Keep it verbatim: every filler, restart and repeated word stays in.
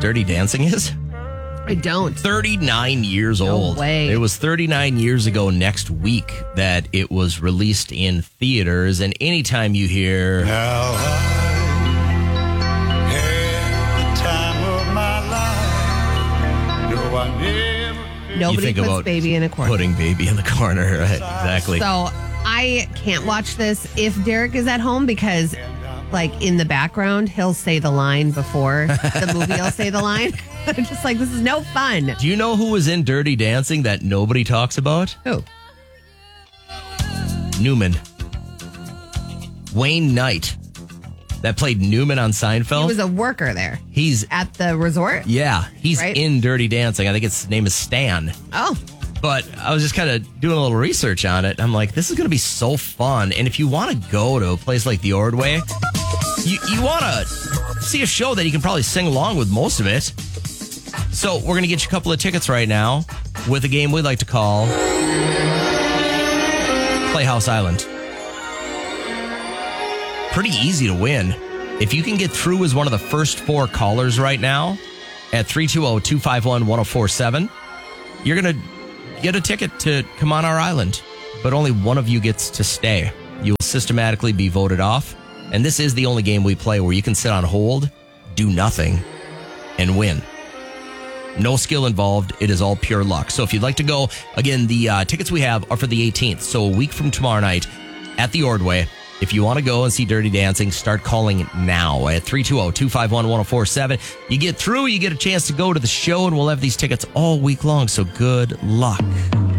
Dirty Dancing is? I don't. thirty-nine years No old. way. It was thirty-nine years ago next week that it was released in theaters. And anytime you hear... Now I had the time of my life. No, I never... Nobody you think puts about baby in a corner. Putting baby in the corner, right? Exactly. So I can't watch this if Derek is at home because, like, in the background, he'll say the line before the movie. I'll say the line. I'm just like, this is no fun. Do you know who was in Dirty Dancing that nobody talks about? Who? Newman. Wayne Knight. That played Newman on Seinfeld. He was a worker there. He's at the resort? Yeah, he's Right. in Dirty Dancing. I think his name is Stan. Oh. But I was just kind of doing a little research on it. I'm like, this is going to be so fun. And if you want to go to a place like the Ordway, you, you want to see a show that you can probably sing along with most of it. So we're going to get you a couple of tickets right now with a game we like to call Playhouse Island. Pretty easy to win. If you can get through as one of the first four callers right now at three two zero, two five one, one zero four seven, you're going to get a ticket to come on our island. But only one of you gets to stay. You will systematically be voted off. And this is the only game we play where you can sit on hold, do nothing, and win. No skill involved. It is all pure luck. So if you'd like to go, again, the uh, tickets we have are for the eighteenth. So a week from tomorrow night at the Ordway. If you want to go and see Dirty Dancing, start calling now at three two zero, two five one, one zero four seven. You get through, you get a chance to go to the show, and we'll have these tickets all week long. So good luck.